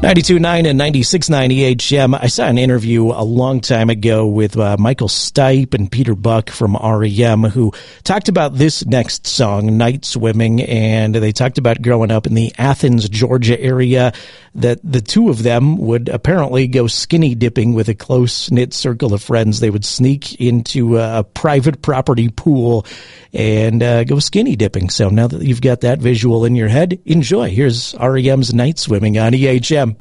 92.9 and 96.9 EHM. I saw an interview a long time ago with Michael Stipe and Peter Buck from REM, who talked about this next song, Night Swimming, and they talked about growing up in the Athens, Georgia area, that the two of them would apparently go skinny dipping with a close-knit circle of friends. They would sneak into a private property pool and go skinny dipping. So now that you've got that visual in your head, enjoy. Here's REM's Night Swimming on EHM.